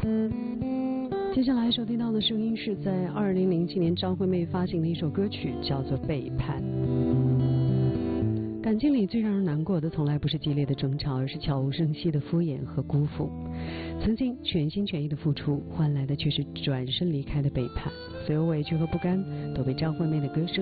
接下来收听到的声音是在2007年张惠妹发行的一首歌曲，叫做《背叛》。感情里最让人难过的，从来不是激烈的争吵，而是悄无声息的敷衍和辜负。曾经全心全意的付出，换来的却是转身离开的背叛。所有委屈和不甘，都被张惠妹的歌声